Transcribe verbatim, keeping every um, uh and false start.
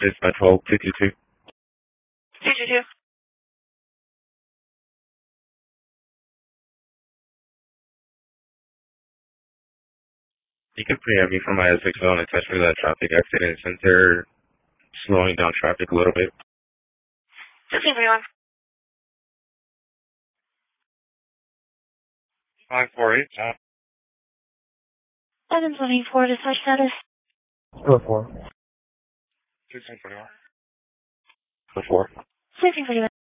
It's by twelve fifty-two. fifty-two. You can preempt me from my S six zone and test for that traffic accident since they're slowing down traffic a little bit. fifteen forty-one. five four eight. seven twenty-four, dispatch status. Go four. sixteen forty-one. Go four. sixteen forty-one.